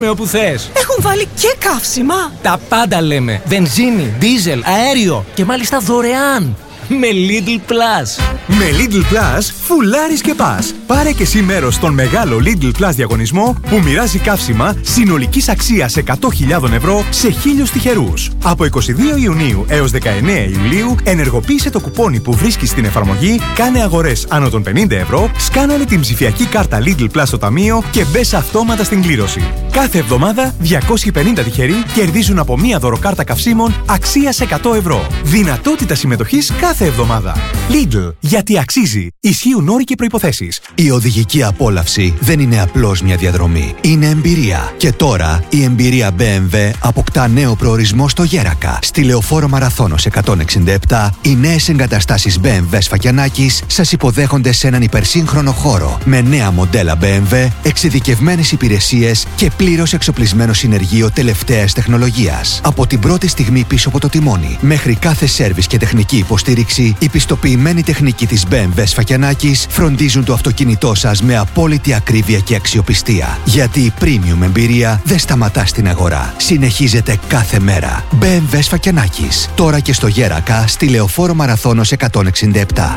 με όπου θες. Έχουν βάλει και καύσιμα. Τα πάντα λέμε. Βενζίνη, δίζελ, αέριο και μάλιστα δωρεάν. Με Lidl Plus. Με Lidl Plus, φουλάρεις και πας. Πάρε και εσύ μέρος στον μεγάλο Lidl Plus διαγωνισμό που μοιράζει καύσιμα συνολικής αξίας 100.000 ευρώ σε 1.000 τυχερούς. Από 22 Ιουνίου έως 19 Ιουλίου ενεργοποίησε το κουπόνι που βρίσκεις στην εφαρμογή, κάνε αγορές άνω των 50 ευρώ, σκάναλε την ψηφιακή κάρτα Lidl Plus στο ταμείο και μπες αυτόματα στην κλήρωση. Κάθε εβδομάδα 250 τυχεροί κερδίζουν από μία δωροκάρτα καυσίμων αξίας 100 ευρώ. Δυνατότητα συμμετοχής κάθε εβδομάδα. Lidl, γιατί αξίζει. Ισχύουν όροι και προϋποθέσεις. Η οδηγική απόλαυση δεν είναι απλώς μια διαδρομή. Είναι εμπειρία. Και τώρα η εμπειρία BMW αποκτά νέο προορισμό στο Γέρακα. Στη Λεωφόρο Μαραθώνος 167, οι νέες εγκαταστάσεις BMW Σφακιανάκης σας υποδέχονται σε έναν υπερσύγχρονο χώρο με νέα μοντέλα BMW, εξειδικευμένες υπηρεσίες και πλήρως εξοπλισμένο συνεργείο τελευταίας τεχνολογίας. Από την πρώτη στιγμή πίσω από το τιμόνι μέχρι κάθε σέρβις και τεχνική υποστήριξη, η πιστοποιημένη τεχνική της BMW Σφακιανάκης φροντίζουν το αυτοκίνητό σας με απόλυτη ακρίβεια και αξιοπιστία. Γιατί η premium εμπειρία δεν σταματά στην αγορά. Συνεχίζεται κάθε μέρα. BMW Σφακιανάκης. Τώρα και στο Γέρακα, στη Λεωφόρο Μαραθώνος 167.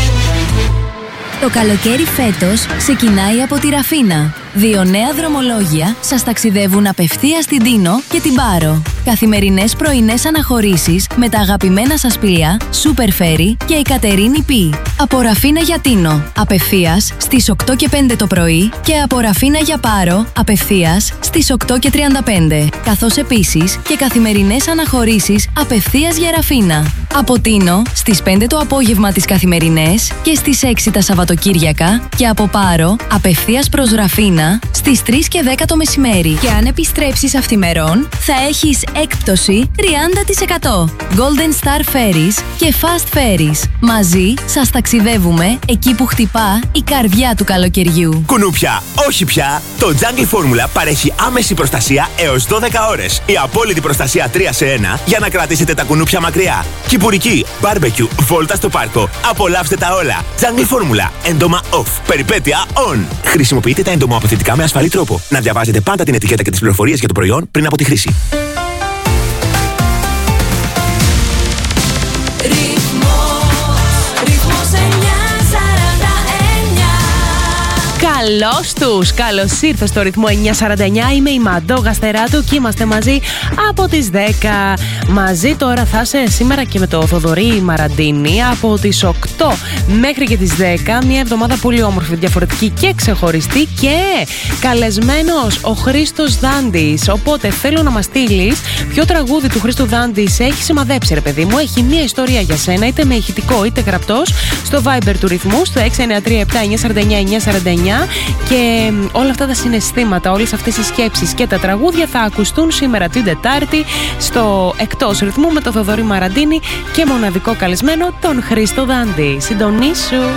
Το καλοκαίρι φέτος ξεκινάει από τη Ραφίνα. 2 νέα δρομολόγια σας ταξιδεύουν απευθείας στην Τίνο και την Πάρο. Καθημερινές πρωινές αναχωρήσεις με τα αγαπημένα σας πλοία Super Ferry και η Κατερίνη Πι. Από Ραφίνα για Τίνο, απευθείας στις 8 και 5 το πρωί και από Ραφίνα για Πάρο, απευθείας στις 8 και 35. Καθώς επίσης και καθημερινές αναχωρήσεις απευθείας για Ραφίνα. Από Τίνο στις 5 το απόγευμα τις καθημερινές και στις 6 τα Σαββατοκύριακα και από Πάρο απευθείας προς Ραφίνα στις 3 και 10 το μεσημέρι. Και αν επιστρέψεις αυθημερών θα έχεις έκπτωση 30%. Golden Star Ferries και Fast Ferries. Μαζί σας ταξιδεύουμε εκεί που χτυπά η καρδιά του καλοκαιριού. Κουνούπια, όχι πια! Το Jungle Formula παρέχει άμεση προστασία έως 12 ώρες. Η απόλυτη προστασία 3 σε 1 για να κρατήσετε τα κουνούπια μακριά. Κυπουρική, barbecue, βόλτα στο πάρκο. Απολαύστε τα όλα. Jungle Formula. Έντομα off. Περιπέτεια on. Χρησιμοποιείτε τα εντομοαποθετικά με ασφαλή τρόπο. Να διαβάζετε πάντα την ετικέτα και τις πληροφορίες για το προϊόν πριν από τη χρήση. Καλώς τους! Καλώς ήρθες στο ρυθμό 949. Είμαι η Μαντώ Γαστεράτου και είμαστε μαζί από τις 10. Μαζί τώρα θα είσαι σήμερα και με το Θοδωρή Μαραντίνη από τις 8 μέχρι και τις 10. Μια εβδομάδα πολύ όμορφη, διαφορετική και ξεχωριστή και καλεσμένος ο Χρήστος Δάντης. Οπότε θέλω να μας στείλεις ποιο τραγούδι του Χρήστου Δάντη σε έχει σημαδέψει, ρε παιδί μου. Έχει μια ιστορία για σένα, είτε με ηχητικό είτε γραπτός, στο Viber του ρυθμού, στο 693-7-949-949. Και όλα αυτά τα συναισθήματα, όλες αυτές οι σκέψεις και τα τραγούδια θα ακουστούν σήμερα την Τετάρτη στο Εκτός Ρυθμού με τον Θοδωρή Μαραντίνη και μοναδικό καλεσμένο τον Χρήστο Δάντη. Συντονίσου!